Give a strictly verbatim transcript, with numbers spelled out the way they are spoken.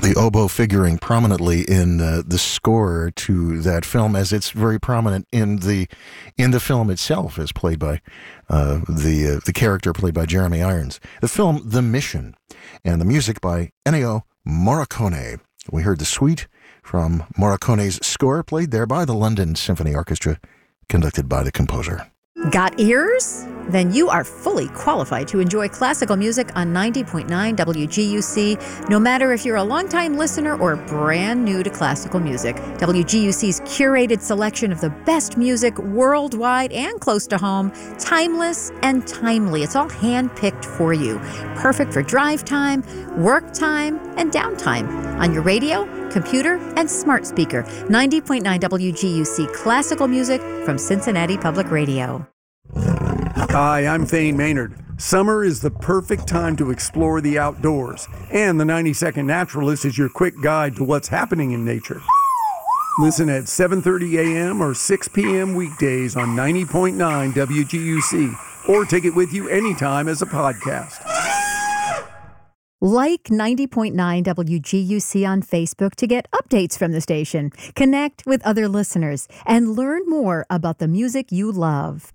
the oboe figuring prominently in uh, the score to that film, as it's very prominent in the in the film itself, as played by uh, the uh, the character played by Jeremy Irons. The film The Mission, and the music by Ennio Morricone. We heard the suite from Morricone's score, played there by the London Symphony Orchestra, conducted by the composer. Got ears? Then you are fully qualified to enjoy classical music on ninety point nine W G U C, no matter if you're a longtime listener or brand new to classical music. W G U C's curated selection of the best music worldwide and close to home, timeless and timely. It's all hand-picked for you. Perfect for drive time, work time, and downtime. On your radio, computer, and smart speaker. ninety point nine W G U C classical music from Cincinnati Public Radio. Hi, I'm Thane Maynard. Summer is the perfect time to explore the outdoors, and the ninety second Naturalist is your quick guide to what's happening in nature. Listen at seven thirty a.m. or six p.m. weekdays on ninety point nine W G U C, or take it with you anytime as a podcast. Like ninety point nine W G U C on Facebook to get updates from the station, connect with other listeners, and learn more about the music you love.